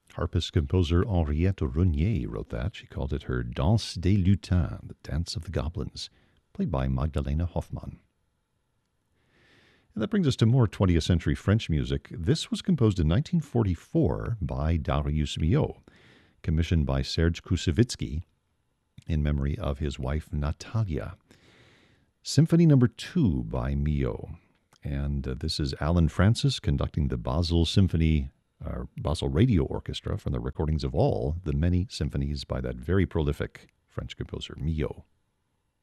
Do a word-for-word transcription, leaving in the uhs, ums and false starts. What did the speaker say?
Harpist composer Henriette Renier wrote that. She called it her Danse des Lutins, the Dance of the Goblins, played by Magdalena Hoffmann. And that brings us to more twentieth century French music. This was composed in nineteen forty-four by Darius Milhaud, commissioned by Serge Koussevitzky in memory of his wife Natalia. Symphony Number Two by Milhaud. And uh, this is Alan Francis conducting the Basel Symphony uh, Basel Radio Orchestra from the recordings of all the many symphonies by that very prolific French composer, Milhaud.